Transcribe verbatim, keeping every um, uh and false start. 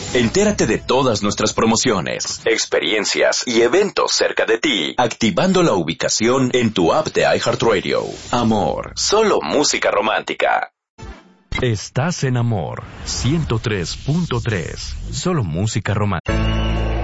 Entérate de todas nuestras promociones, experiencias y eventos cerca de ti, activando la ubicación en tu app de iHeartRadio. Amor, solo música romántica. Estás en Amor ciento tres punto tres, solo música romántica.